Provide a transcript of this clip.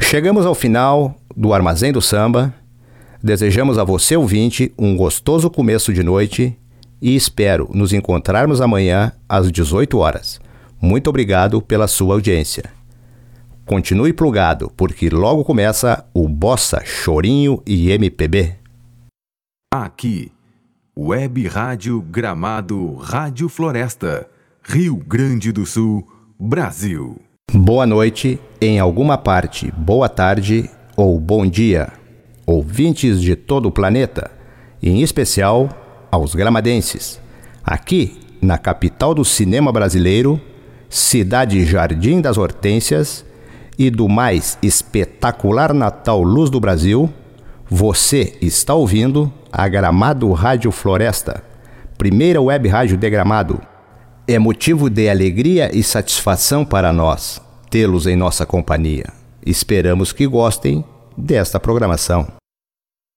Chegamos ao final do Armazém do Samba. Desejamos a você, ouvinte, um gostoso começo de noite e espero nos encontrarmos amanhã às 18 horas. Muito obrigado pela sua audiência. Continue plugado, porque logo começa o Bossa, Chorinho e MPB. Aqui, Web Rádio Gramado, Rádio Floresta, Rio Grande do Sul, Brasil. Boa noite, em alguma parte, boa tarde ou bom dia, ouvintes de todo o planeta, em especial aos gramadenses. Aqui, na capital do cinema brasileiro, cidade Jardim das Hortênsias e do mais espetacular Natal Luz do Brasil, você está ouvindo a Gramado Rádio Floresta, primeira web rádio de Gramado. É motivo de alegria e satisfação para nós tê-los em nossa companhia. Esperamos que gostem desta programação.